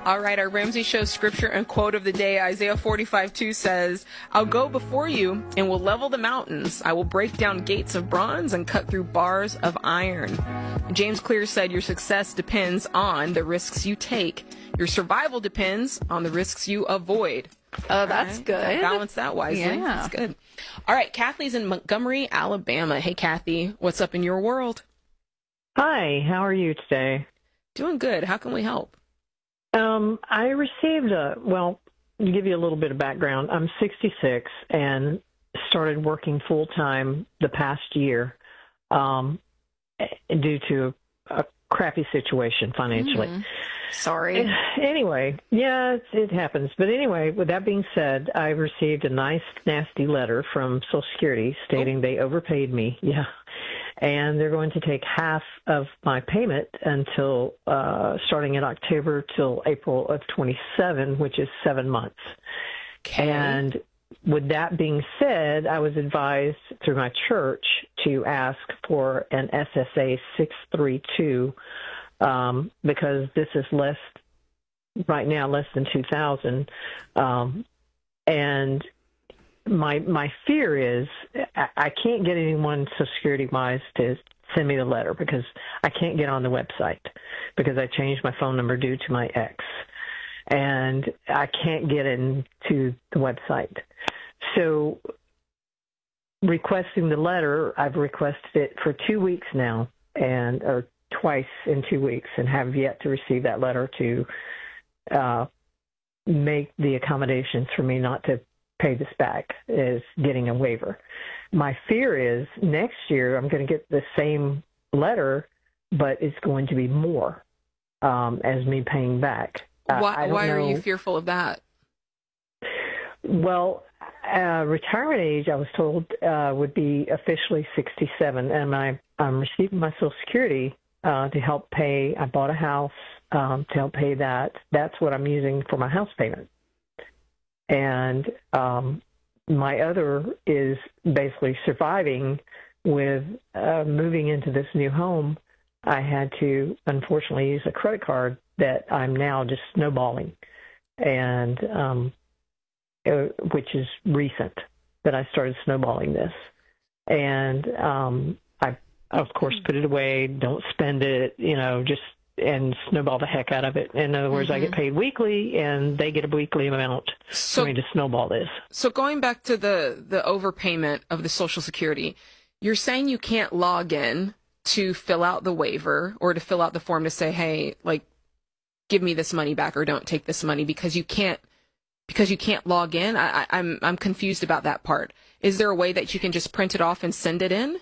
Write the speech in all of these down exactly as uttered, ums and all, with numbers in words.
All right, our Ramsey Show scripture and quote of the day, Isaiah forty-five two says, I'll go before you and will level the mountains. I will break down gates of bronze and cut through bars of iron. James Clear said your success depends on the risks you take. Your survival depends on the risks you avoid. Oh, that's right. good. Balance that wisely. Yeah. That's good. All right, Kathy's in Montgomery, Alabama. Hey, Kathy, what's up in your world? Hi, how are you today? Doing good. How can we help? Um, I received a, well, to give you a little bit of background, I'm sixty-six and started working full-time the past year um, due to a crappy situation financially. Mm-hmm. Sorry. Anyway, yeah, it, it happens. But anyway, with that being said, I received a nice, nasty letter from Social Security stating oh. they overpaid me. Yeah. And they're going to take half of my payment until uh, starting in October till April of twenty-seven, which is seven months. Okay. And with that being said, I was advised through my church to ask for an S S A six thirty-two um, because this is less right now, less than two thousand, um, and My my fear is I, I can't get anyone Social Security wise to send me the letter because I can't get on the website because I changed my phone number due to my ex, and I can't get into the website. So requesting the letter, I've requested it for two weeks now, and or twice in two weeks, and have yet to receive that letter to uh, make the accommodations for me not to pay this back is getting a waiver. My fear is next year I'm going to get the same letter, but it's going to be more um, as me paying back. Uh, Why, why know. are you fearful of that? Well, uh, retirement age, I was told, uh, would be officially sixty-seven, and I, I'm receiving my Social Security uh, to help pay. I bought a house um, to help pay that. That's what I'm using for my house payment. And um, my other is basically surviving with uh, moving into this new home. I had to, unfortunately, use a credit card that I'm now just snowballing, and um, uh, which is recent that I started snowballing this. And um, I, of course, put it away, don't spend it, you know, just and snowball the heck out of it. In other words, mm-hmm. I get paid weekly, and they get a weekly amount so, for me to snowball this. So going back to the, the overpayment of the Social Security, you're saying you can't log in to fill out the waiver or to fill out the form to say, hey, like, give me this money back or don't take this money because you can't because you can't log in? I, I, I'm I'm confused about that part. Is there a way that you can just print it off and send it in?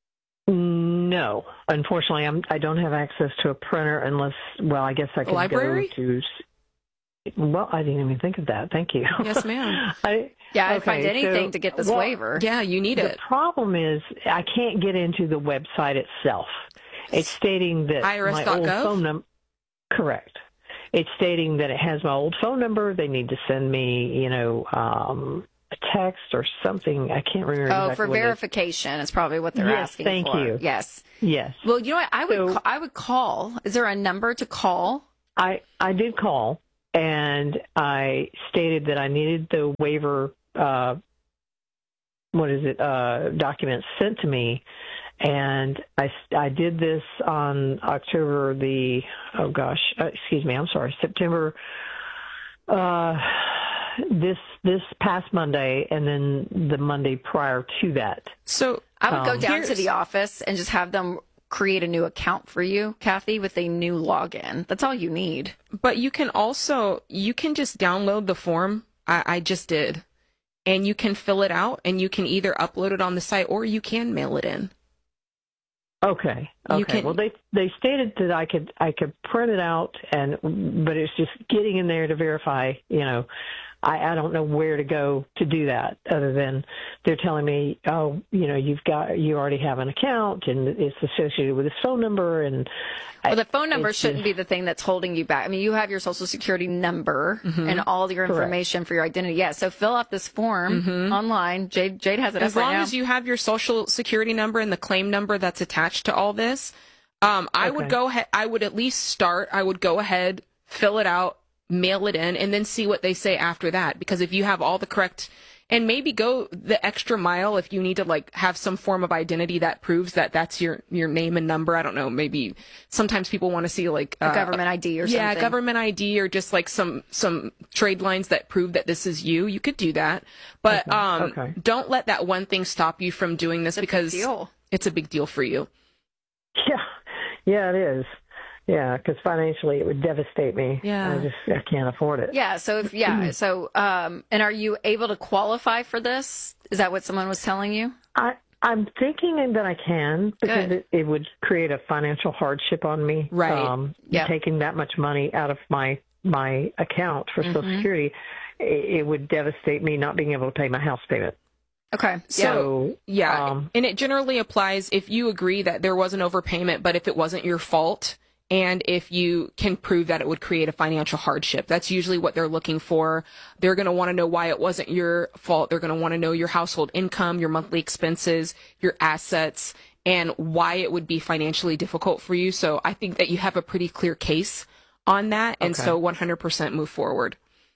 No, unfortunately, I'm, I don't have access to a printer unless, well, I guess I could Library? go to. Well, I didn't even think of that. Thank you. Yes, ma'am. I, yeah, I'd okay, find anything so, to get this well, waiver. Yeah, you need the it. The problem is I can't get into the website itself. It's stating that I R S my dot gov? old phone number. Correct. It's stating that it has my old phone number. They need to send me, you know, um, a text or something. I can't remember. Oh, exactly for what verification is probably what they're yes, asking thank for. you. Yes. Yes. Well, you know what? I would So, ca- I would call. Is there a number to call? I I did call, and I stated that I needed the waiver. Uh, what is it? Uh, documents sent to me, and I I did this on October the oh gosh, uh, excuse me. I'm sorry, September. Uh, this this past Monday, and then the Monday prior to that. So I would go Um, down to the office and just have them create a new account for you, Kathy, with a new login. That's all you need. But you can also, you can just download the form. I, I just did. And you can fill it out, and you can either upload it on the site or you can mail it in. Okay. You Okay. can- Well, they they stated that I could I could print it out, and but it's just getting in there to verify. You know, I, I don't know where to go to do that other than they're telling me, oh, you know, you've got you already have an account and it's associated with this phone number. And Well, the phone number it's shouldn't just- be the thing that's holding you back. I mean, you have your Social Security number Mm-hmm. and all your information for your identity. Yeah, so fill out this form online. Jade Jade has it As up right long now. as you have your social security number and the claim number that's attached to all this, um, I would Okay. go ahead. I would at least start. I would go ahead, fill it out, mail it in, and then see what they say after that. Because if you have all the correct, and maybe go the extra mile if you need to like have some form of identity that proves that that's your, your name and number. I don't know. Maybe sometimes people want to see like a uh, government I D or something. Yeah, government I D or just like some, some trade lines that prove that this is you. You could do that. But, okay. um, okay. don't let that one thing stop you from doing this, it's because a big deal. It's a big deal for you. Yeah. Yeah, it is. Yeah, because financially it would devastate me. Yeah. I just I can't afford it. Yeah. So if yeah. So um. And are you able to qualify for this? Is that what someone was telling you? I I'm thinking that I can, because Good. it, it would create a financial hardship on me. Right. Um, Yep. Taking that much money out of my my account for Mm-hmm. Social Security, it, it would devastate me not being able to pay my house payment. Okay. So Yeah. um, And it generally applies if you agree that there was an overpayment, but if it wasn't your fault, and if you can prove that it would create a financial hardship. That's usually what they're looking for. They're going to want to know why it wasn't your fault. They're going to want to know your household income, your monthly expenses, your assets, and why it would be financially difficult for you. So I think that you have a pretty clear case on that. And Okay. so one hundred percent move forward.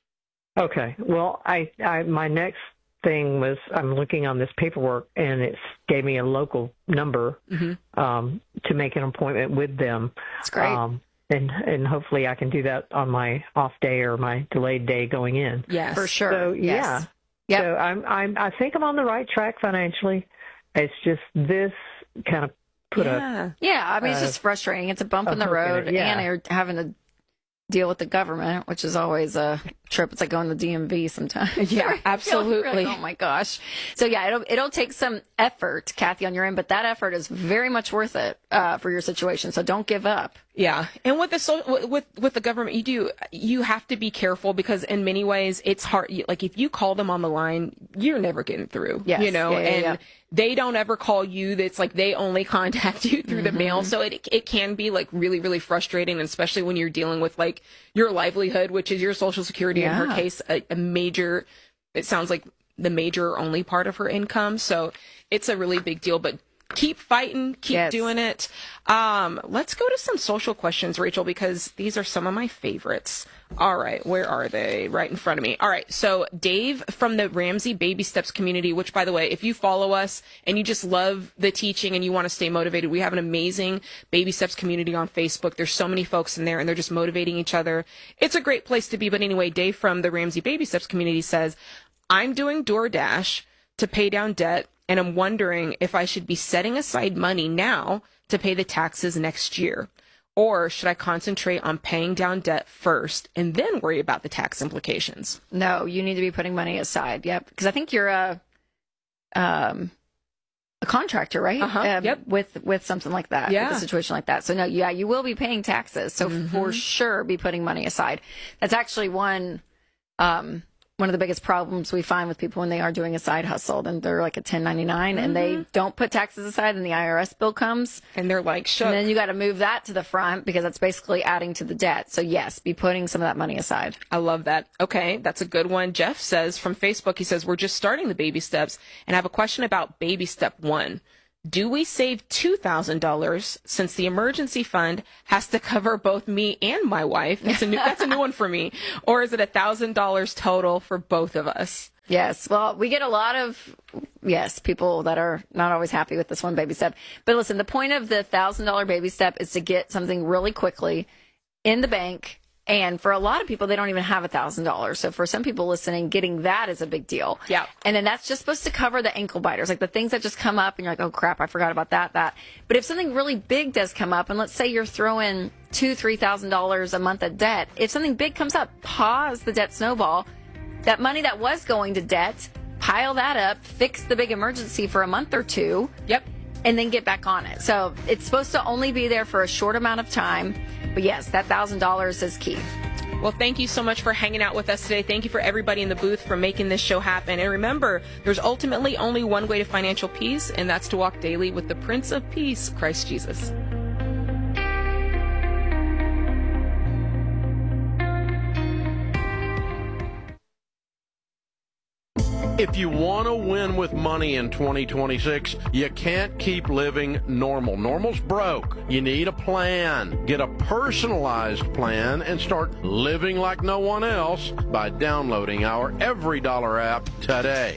Okay. Well, I, I my next thing was I'm looking on this paperwork, and it gave me a local number Mm-hmm. um, to make an appointment with them. That's great. Um, and and hopefully I can do that on my off day or my delayed day going in. Yes. For sure. So yes. yeah. Yep. So I'm I'm I think I'm on the right track financially. It's just this kind of put a Yeah. Yeah, I mean, it's Uh, just frustrating. It's a bump a in the hook in road, it, yeah. and you're having to deal with the government, which is always a trip. It's like going to D M V sometimes. Yeah, You're absolutely. like, oh my gosh. So yeah, it'll it'll take some effort, Kathy, on your end, but that effort is very much worth it uh, for your situation. So don't give up. Yeah, and with the so with with the government, you do you have to be careful, because in many ways it's hard. Like if you call them on the line, you're never getting through. Yes. You know, Yeah, yeah, and yeah. they don't ever call you. That's like they only contact you through the mail. So it it can be like really really frustrating, and especially when you're dealing with like your livelihood, which is your Social Security. In her Yeah. case, a, a major. It sounds like the major or only part of her income. So it's a really big deal, but. Keep fighting, keep Yes. doing it. Um, let's go to some social questions, Rachel, because these are some of my favorites. All right, where are they? Right in front of me. All right, so Dave from the Ramsey Baby Steps community, which, by the way, if you follow us and you just love the teaching and you want to stay motivated, we have an amazing Baby Steps community on Facebook. There's so many folks in there, and they're just motivating each other. It's a great place to be. But anyway, Dave from the Ramsey Baby Steps community says, I'm doing DoorDash to pay down debt, and I'm wondering if I should be setting aside money now to pay the taxes next year, or should I concentrate on paying down debt first and then worry about the tax implications? No, you need to be putting money aside. Yep, because I think you're a um a contractor, right? Uh-huh, Um, yep. With with something like that, Yeah. with a situation like that. So no, yeah, you will be paying taxes. So Mm-hmm. for sure, be putting money aside. That's actually one um one of the biggest problems we find with people when they are doing a side hustle, and they're like a ten ninety-nine, and Mm-hmm. they don't put taxes aside, and the I R S bill comes. And they're like, shook. And then you got to move that to the front, because that's basically adding to the debt. So yes, be putting some of that money aside. I love that. Okay, that's a good one. Jeff says from Facebook, he says, we're just starting the baby steps, and I have a question about baby step one. Do we save two thousand dollars since the emergency fund has to cover both me and my wife? That's a new, that's a new one for me. Or is it one thousand dollars total for both of us? Yes. Well, we get a lot of, yes, people that are not always happy with this one baby step. But listen, the point of the one thousand dollars baby step is to get something really quickly in the bank. And for a lot of people, they don't even have one thousand dollars. So for some people listening, getting that is a big deal. Yeah. And then that's just supposed to cover the ankle biters, like the things that just come up and you're like, oh crap, I forgot about that, that. But if something really big does come up, and let's say you're throwing two, three thousand dollars a month of debt, if something big comes up, pause the debt snowball. That money that was going to debt, pile that up, fix the big emergency for a month or two. Yep. And then get back on it. So it's supposed to only be there for a short amount of time. But yes, that one thousand dollars is key. Well, thank you so much for hanging out with us today. Thank you for everybody in the booth for making this show happen. And remember, there's ultimately only one way to financial peace, and that's to walk daily with the Prince of Peace, Christ Jesus. If you want to win with money in twenty twenty-six, you can't keep living normal. Normal's broke. You need a plan. Get a personalized plan and start living like no one else by downloading our Every Dollar app today.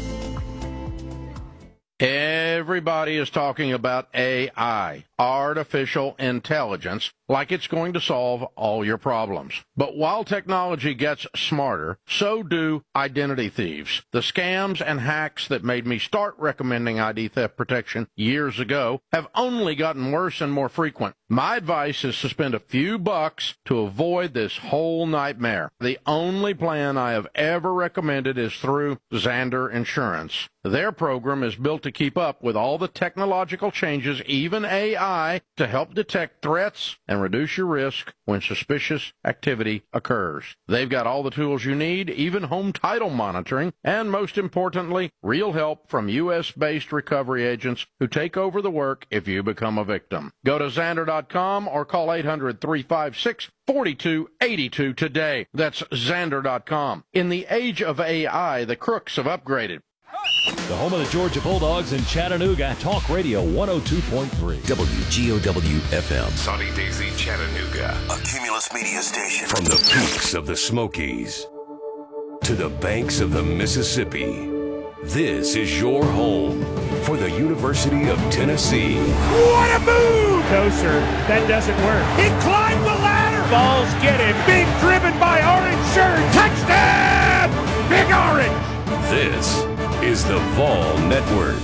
Everybody is talking about A I, artificial intelligence, like it's going to solve all your problems. But while technology gets smarter, so do identity thieves. The scams and hacks that made me start recommending I D theft protection years ago have only gotten worse and more frequent. My advice is to spend a few bucks to avoid this whole nightmare. The only plan I have ever recommended is through Zander Insurance. Their program is built to keep up with all the technological changes, even A I, to help detect threats and reduce your risk when suspicious activity occurs. They've got all the tools you need, even home title monitoring, and most importantly, real help from U S-based recovery agents who take over the work if you become a victim. Go to Zander dot com or call eight hundred, three five six, four two eight two today. That's Zander dot com. In the age of A I, the crooks have upgraded. The home of the Georgia Bulldogs in Chattanooga, Talk Radio one oh two point three. W G O W F M. Sunny Daisy, Chattanooga. A Cumulus media station. From the peaks of the Smokies to the banks of the Mississippi, this is your home for the University of Tennessee. What a move! No, sir, that doesn't work. He climbed the ladder! Balls get him, being driven by orange shirt. Touchdown! Big Orange! This is the Vol Network.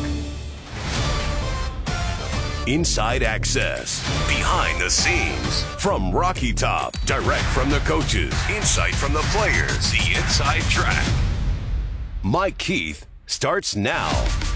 Inside access, behind the scenes, from Rocky Top, direct from the coaches, insight from the players, the inside track. Mike Keith starts now.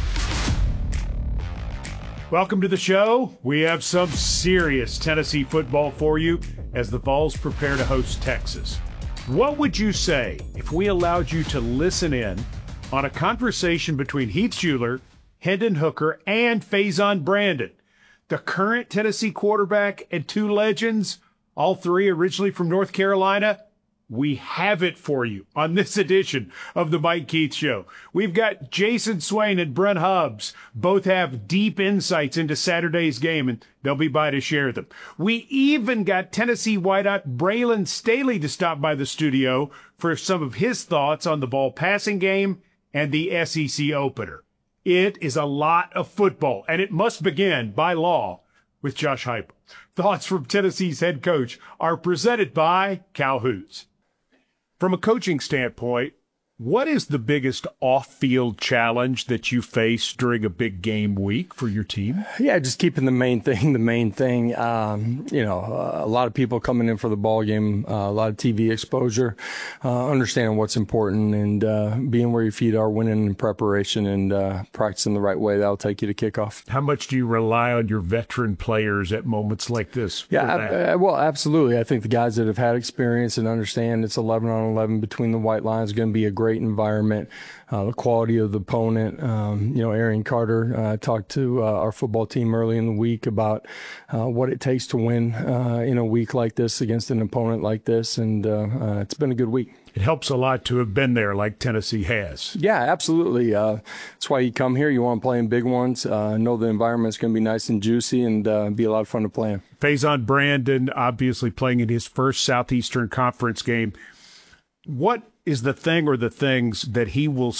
Welcome to the show. We have some serious Tennessee football for you as the Vols prepare to host Texas. What would you say if we allowed you to listen in on a conversation between Heath Shuler, Hendon Hooker, and Faison Brandon, the current Tennessee quarterback and two legends, all three originally from North Carolina? We have it for you on this edition of the Mike Keith Show. We've got Jason Swain and Brent Hubbs. Both have deep insights into Saturday's game, and they'll be by to share them. We even got Tennessee wideout Braylon Staley to stop by the studio for some of his thoughts on the ball passing game and the S E C opener. It is a lot of football, and it must begin, by law, with Josh Heupel. Thoughts from Tennessee's head coach are presented by Calhoun's. From a coaching standpoint, what is the biggest off-field challenge that you face during a big game week for your team? Yeah, just keeping the main thing the main thing. Um, you know, uh, a lot of people coming in for the ball game, uh, a lot of T V exposure, uh, understanding what's important, and uh, being where your feet are, winning in preparation, and uh, practicing the right way. That'll take you to kickoff. How much do you rely on your veteran players at moments like this? Yeah, uh, well, absolutely. I think the guys that have had experience and understand it's eleven on eleven between the white lines is going to be a great environment, uh, the quality of the opponent. Um, you know, Arian Carter uh, talked to uh, our football team early in the week about uh, what it takes to win uh, in a week like this against an opponent like this, and uh, uh, it's been a good week. It helps a lot to have been there like Tennessee has. Yeah, absolutely. Uh, that's why you come here. You want to play in big ones. Uh, know the environment's going to be nice and juicy and uh, be a lot of fun to play in. Faison Brandon obviously playing in his first Southeastern Conference game. What is the thing or the things that he will